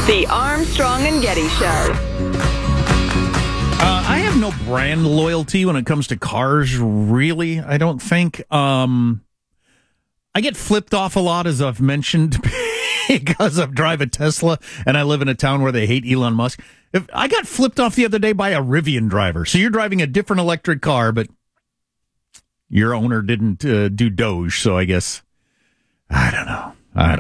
The Armstrong and Getty Show. I have no brand loyalty when it comes to cars, really, I don't think. I get flipped off a lot, as I've mentioned, because I drive a Tesla and I live in a town where they hate Elon Musk. I got flipped off the other day by a Rivian driver. So you're driving a different electric car, but your owner didn't do Doge, so I guess, I don't know.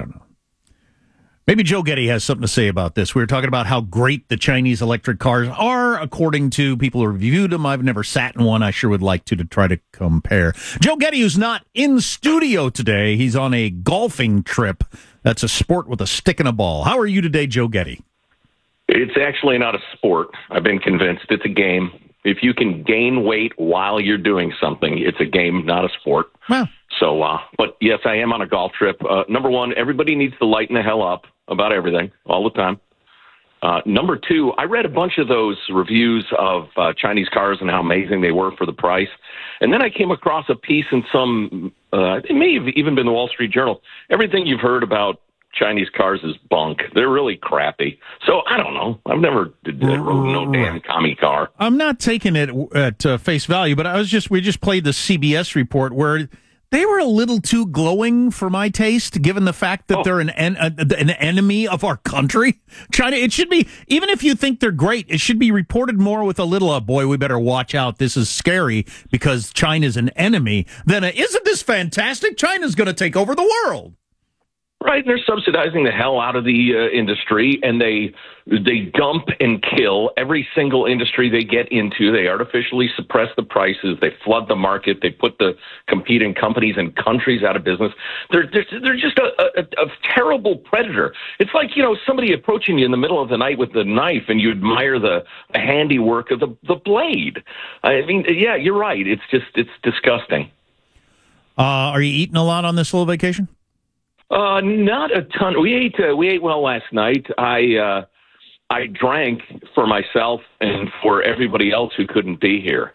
Maybe Joe Getty has something to say about this. We were talking about how great the Chinese electric cars are, according to people who reviewed them. I've never sat in one. I sure would like to try to compare. Joe Getty, who's not in studio today, he's on a golfing trip. That's a sport with a stick and a ball. How are you today, Joe Getty? It's actually not a sport. I've been convinced it's a game. If you can gain weight while you're doing something, it's a game, not a sport. Well. So, but yes, I am on a golf trip. Number one, everybody needs to lighten the hell up about everything all the time. Number two, I read a bunch of those reviews of Chinese cars and how amazing they were for the price. And then I came across a piece in some, it may have even been the Wall Street Journal. Everything you've heard about Chinese cars is bunk. They're really crappy. So I don't know. I've never rode no damn commie car. I'm not taking it at face value, but we just played the CBS report where they were a little too glowing for my taste, given the fact that they're an enemy of our country. China, it should be, even if you think they're great, it should be reported more with a little, boy, we better watch out. This is scary because China's an enemy. Then, isn't this fantastic? China's going to take over the world. Right, and they're subsidizing the hell out of the industry, and they dump and kill every single industry they get into. They artificially suppress the prices. They flood the market. They put the competing companies and countries out of business. They're just a terrible predator. It's like, somebody approaching you in the middle of the night with a knife, and you admire the handiwork of the blade. I mean, yeah, you're right. It's disgusting. Are you eating a lot on this little vacation? Not a ton. We ate well last night. I drank for myself and for everybody else who couldn't be here.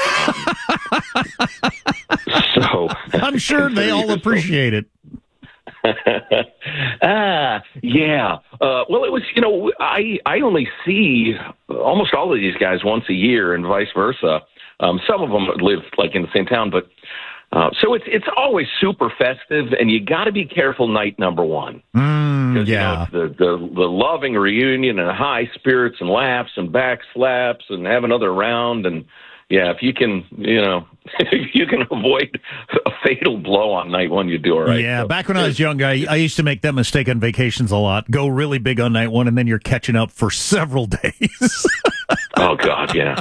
So I'm sure they all appreciate it. Yeah. Well, it was, I only see almost all of these guys once a year and vice versa. Some of them live like in the same town, but so it's always super festive, and you got to be careful night number one. Yeah, the loving reunion and high spirits and laughs and back slaps and have another round, and yeah, if you can, if you can avoid a fatal blow on night one, you do all right. Yeah, so, back when I was young, I used to make that mistake on vacations a lot. Go really big on night one, and then you're catching up for several days. Oh God, yeah.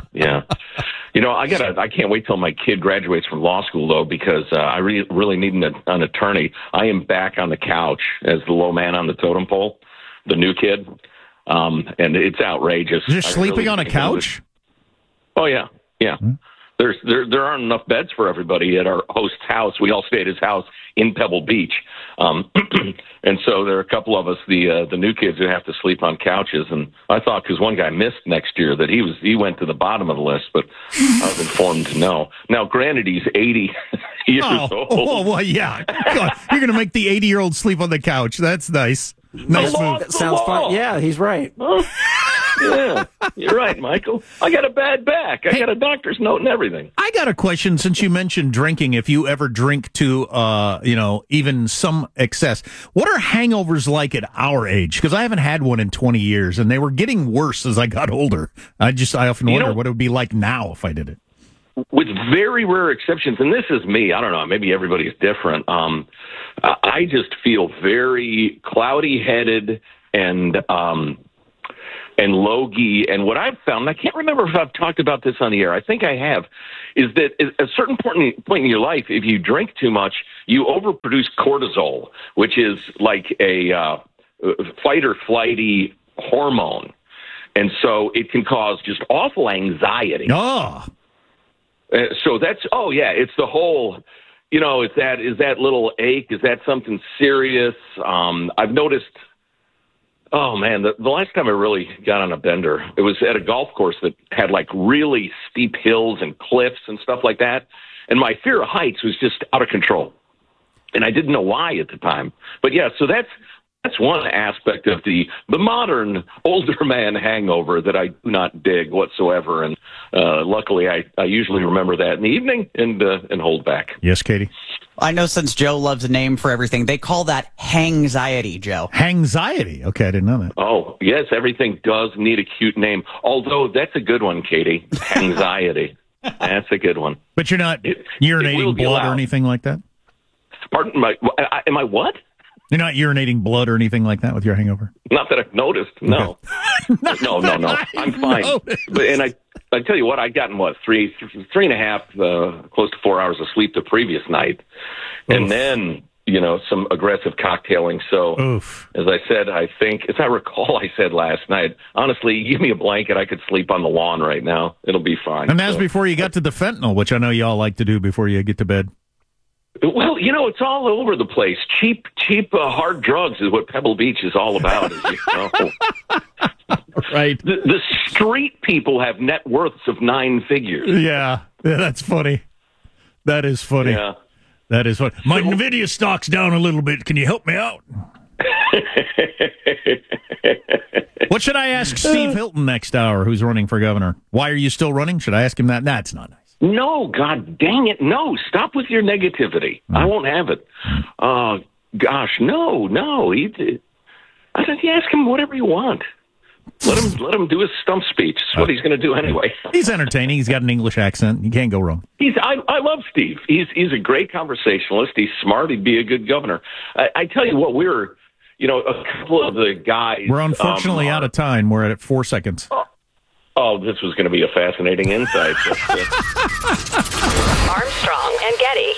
I can't wait till my kid graduates from law school, though, because I really need an attorney. I am back on the couch as the low man on the totem pole, the new kid, and it's outrageous. You're sleeping on a couch? Oh, yeah. Hmm? There aren't enough beds for everybody at our host's house. We all stay at his house in Pebble Beach. And so there are a couple of us, the new kids, who have to sleep on couches. And I thought, because one guy missed next year, that he went to the bottom of the list, but I was informed to no. Now, granted, he's 80 years old. Oh, well, yeah. God, you're going to make the 80-year-old sleep on the couch. That's nice. Nice move. That sounds fun. Yeah, he's right. Yeah, you're right, Michael. I got a bad back. I got a doctor's note and everything. I got a question, since you mentioned drinking. If you ever drink to, even some excess, what are hangovers like at our age? Because I haven't had one in 20 years, and they were getting worse as I got older. I often wonder what it would be like now if I did it. With very rare exceptions, and this is me, I don't know, maybe everybody's different. I just feel very cloudy-headed and logy. And what I've found, and I can't remember if I've talked about this on the air, I think I have, is that at a certain point in your life, if you drink too much, you overproduce cortisol, which is like a fight or flighty hormone. And so it can cause just awful anxiety. Oh. So that's, it's the whole, is that little ache? Is that something serious? I've noticed, the last time I really got on a bender, it was at a golf course that had like really steep hills and cliffs and stuff like that. And my fear of heights was just out of control. And I didn't know why at the time. But yeah, so that's That's one aspect of the modern older man hangover that I do not dig whatsoever. And luckily, I usually remember that in the evening and hold back. Yes, Katie? I know since Joe loves a name for everything, they call that hangxiety, Joe. Hangxiety. Okay, I didn't know that. Oh, yes, everything does need a cute name. Although that's a good one, Katie. Hangxiety. That's a good one. But you're not urinating blood or anything like that? Pardon? Am I what? You're not urinating blood or anything like that with your hangover? Not that I've noticed, no. No. I'm fine. And I tell you what, I'd gotten, three and a half, close to 4 hours of sleep the previous night. And then, some aggressive cocktailing. So, as I said, I think, as I recall, I said last night, honestly, give me a blanket, I could sleep on the lawn right now. It'll be fine. And that's before you got to the fentanyl, which I know you all like to do before you get to bed. Well, it's all over the place. Cheap, hard drugs is what Pebble Beach is all about, as you know. Right. The street people have net worths of 9 figures. Yeah, that's funny. That is funny. Yeah. That is funny. My NVIDIA stock's down a little bit. Can you help me out? What should I ask Steve Hilton next hour, who's running for governor? Why are you still running? Should I ask him that? Nah, it's not nice. No, God dang it. No, stop with your negativity. I won't have it. Gosh, no. You ask him whatever you want. Let him do his stump speech. That's what he's going to do anyway. He's entertaining. He's got an English accent. You can't go wrong. I love Steve. He's a great conversationalist. He's smart. He'd be a good governor. I tell you what, we're, a couple of the guys. We're unfortunately out of time. We're at 4 seconds. Oh, this was going to be a fascinating insight. Armstrong and Getty.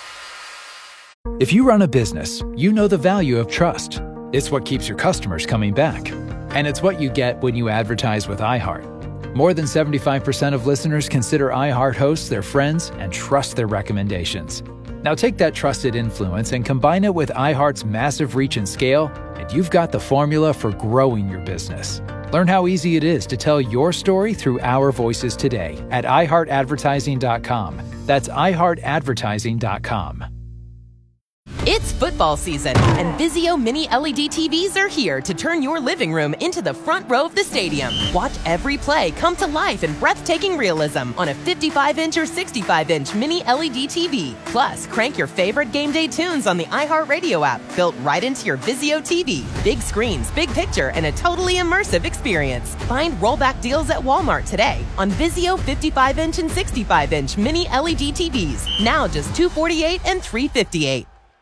If you run a business, you know the value of trust. It's what keeps your customers coming back. And it's what you get when you advertise with iHeart. More than 75% of listeners consider iHeart hosts their friends and trust their recommendations. Now take that trusted influence and combine it with iHeart's massive reach and scale, and you've got the formula for growing your business. Learn how easy it is to tell your story through our voices today at iHeartAdvertising.com. That's iHeartAdvertising.com. It's football season, and Vizio Mini LED TVs are here to turn your living room into the front row of the stadium. Watch every play come to life in breathtaking realism on a 55-inch or 65-inch Mini LED TV. Plus, crank your favorite game day tunes on the iHeartRadio app, built right into your Vizio TV. Big screens, big picture, and a totally immersive experience. Find rollback deals at Walmart today on Vizio 55-inch and 65-inch Mini LED TVs. Now just $248 and $358.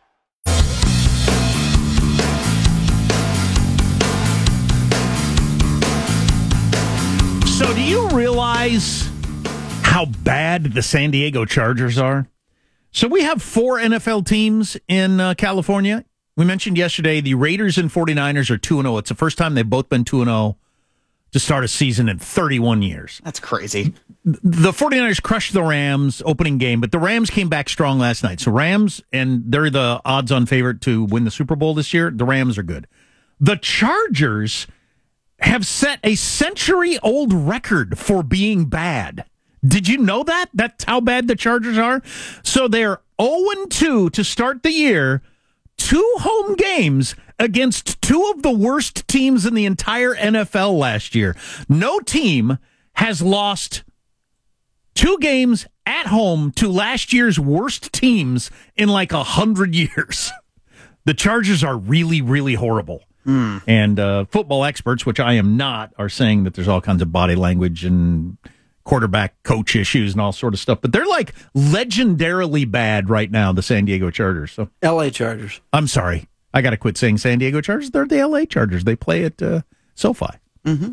So do you realize how bad the San Diego Chargers are? So we have 4 NFL teams in California. We mentioned yesterday the Raiders and 49ers are 2-0. It's the first time they've both been 2-0 to start a season in 31 years. That's crazy. The 49ers crushed the Rams opening game, but the Rams came back strong last night. So Rams, and they're the odds-on favorite to win the Super Bowl this year. The Rams are good. The Chargers have set a century-old record for being bad. Did you know that? That's how bad the Chargers are? So they're 0-2 to start the year, 2 home games against 2 of the worst teams in the entire NFL last year. No team has lost 2 games at home to last year's worst teams in like 100 years. The Chargers are really, really horrible. And football experts, which I am not, are saying that there's all kinds of body language and quarterback coach issues and all sort of stuff. But they're like legendarily bad right now, the San Diego Chargers. So L.A. Chargers. I'm sorry. I got to quit saying San Diego Chargers. They're the L.A. Chargers. They play at SoFi. Mm-hmm.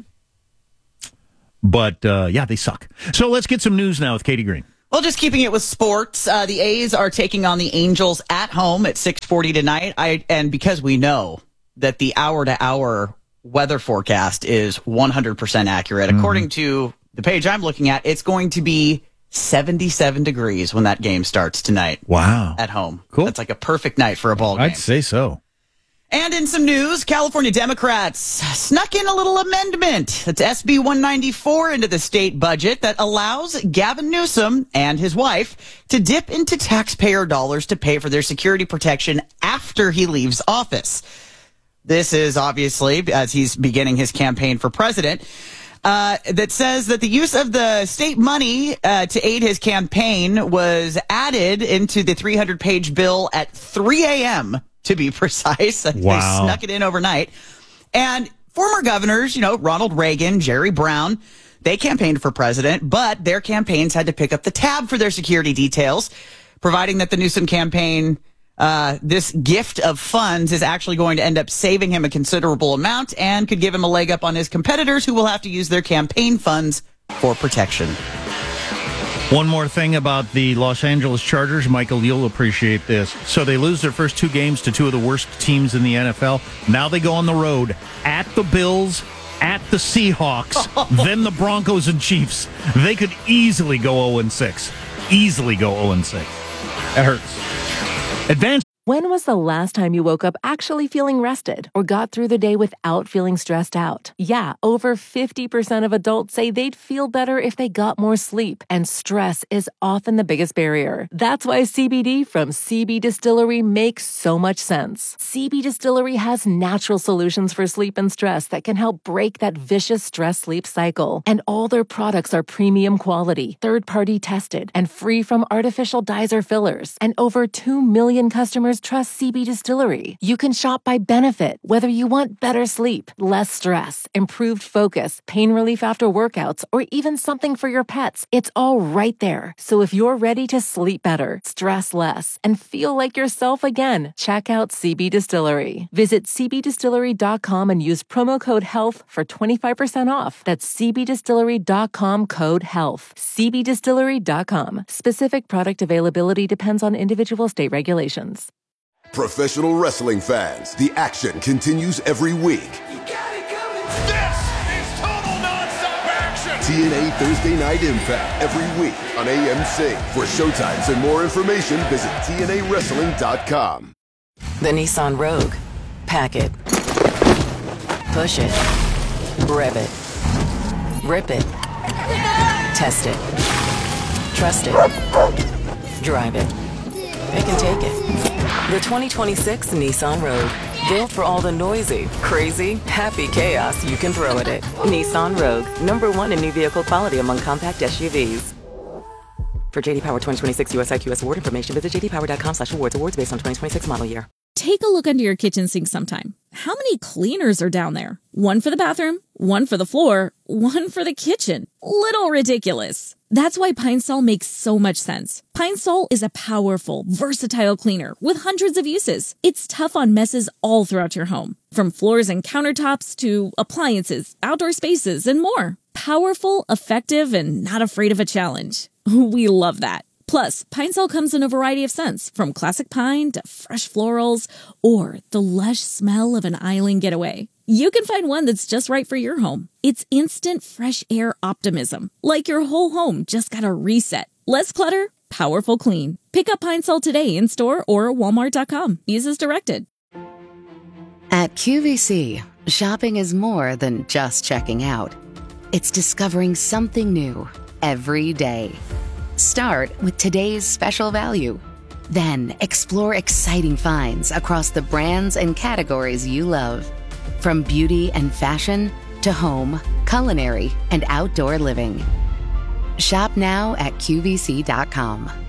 But, yeah, they suck. So let's get some news now with Katie Green. Well, just keeping it with sports, the A's are taking on the Angels at home at 6:40 tonight. And because we know that the hour-to-hour weather forecast is 100% accurate. According to the page I'm looking at, it's going to be 77 degrees when that game starts tonight. Wow. At home. Cool. That's like a perfect night for a ball game. I'd say so. And in some news, California Democrats snuck in a little amendment. That's SB 194 into the state budget that allows Gavin Newsom and his wife to dip into taxpayer dollars to pay for their security protection after he leaves office. This is obviously as he's beginning his campaign for president. That says that the use of the state money to aid his campaign was added into the 300-page bill at 3 a.m., to be precise. Wow. They snuck it in overnight. And former governors, Ronald Reagan, Jerry Brown, they campaigned for president, but their campaigns had to pick up the tab for their security details, providing that the Newsom campaign, this gift of funds is actually going to end up saving him a considerable amount and could give him a leg up on his competitors who will have to use their campaign funds for protection. One more thing about the Los Angeles Chargers. Michael, you'll appreciate this. So they lose their first 2 games to 2 of the worst teams in the NFL. Now they go on the road at the Bills, at the Seahawks, then the Broncos and Chiefs. They could easily go 0-6. Easily go 0-6. That hurts. Advanced. When was the last time you woke up actually feeling rested or got through the day without feeling stressed out? Yeah, over 50% of adults say they'd feel better if they got more sleep, and stress is often the biggest barrier. That's why CBD from CB Distillery makes so much sense. CB Distillery has natural solutions for sleep and stress that can help break that vicious stress-sleep cycle. And all their products are premium quality, third-party tested, and free from artificial dyes or fillers. And over 2 million customers trust CB Distillery. You can shop by benefit, whether you want better sleep, less stress, improved focus, pain relief after workouts, or even something for your pets. It's all right there. So if you're ready to sleep better, stress less, and feel like yourself again, check out CB Distillery. Visit cbdistillery.com and use promo code HEALTH for 25% off. That's cbdistillery.com code HEALTH. cbdistillery.com. Specific product availability depends on individual state regulations. Professional wrestling fans, the action continues every week. This is total non-stop action! TNA Thursday Night Impact every week on AMC. For showtimes and more information, visit TNAWrestling.com. The Nissan Rogue. Pack it. Push it. Rev it. Rip it. Test it. Trust it. Drive it. It can take it. The 2026 Nissan Rogue. Built for all the noisy, crazy, happy chaos you can throw at it. Nissan Rogue. #1 in new vehicle quality among compact SUVs. For JD Power 2026 US IQS award information, visit jdpower.com/awards. Awards based on 2026 model year. Take a look under your kitchen sink sometime. How many cleaners are down there? One for the bathroom, one for the floor, one for the kitchen. Little ridiculous. That's why Pine Sol makes so much sense. Pine Sol is a powerful, versatile cleaner with hundreds of uses. It's tough on messes all throughout your home, from floors and countertops to appliances, outdoor spaces, and more. Powerful, effective, and not afraid of a challenge. We love that. Plus, Pine Sol comes in a variety of scents, from classic pine to fresh florals, or the lush smell of an island getaway. You can find one that's just right for your home. It's instant fresh air optimism, like your whole home just got a reset. Less clutter, powerful clean. Pick up Pine Sol today in store or walmart.com. Use as directed. At QVC, shopping is more than just checking out. It's discovering something new every day. Start with today's special value. Then explore exciting finds across the brands and categories you love. From beauty and fashion to home, culinary, and outdoor living. Shop now at QVC.com.